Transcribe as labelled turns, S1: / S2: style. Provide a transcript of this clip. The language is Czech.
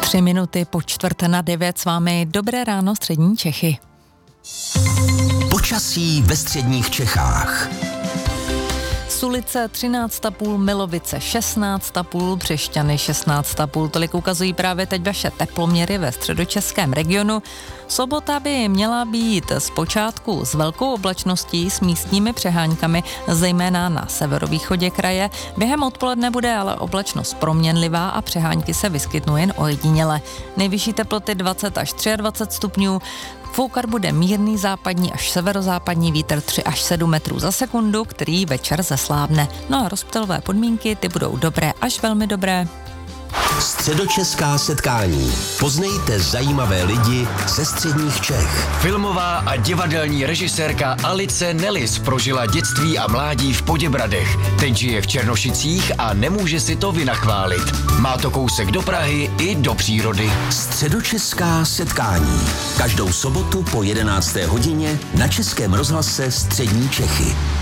S1: 3 minuty po 8:45 s vámi dobré ráno střední Čechy.
S2: Počasí ve středních Čechách.
S1: Sulice 13,5, Milovice 16,5, Břešťany 16,5. Tolik ukazují právě teď vaše teploměry ve středočeském regionu. Sobota by měla být zpočátku s velkou oblačností s místními přeháňkami, zejména na severovýchodě kraje. Během odpoledne bude ale oblačnost proměnlivá a přeháňky se vyskytnou jen ojediněle. Nejvyšší teploty 20 až 23 stupňů. Foukat bude mírný západní až severozápadní vítr 3 až 7 metrů za sekundu, který večer zeslábne. No a rozptylové podmínky ty budou dobré až velmi dobré.
S2: Středočeská setkání. Poznejte zajímavé lidi ze středních Čech.
S3: Filmová a divadelní režisérka Alice Nellis prožila dětství a mládí v Poděbradech. Teď žije v Černošicích a nemůže si to vynachválit. Má to kousek do Prahy i do přírody.
S2: Středočeská setkání. Každou sobotu po 11. hodině na Českém rozhlase Střední Čechy.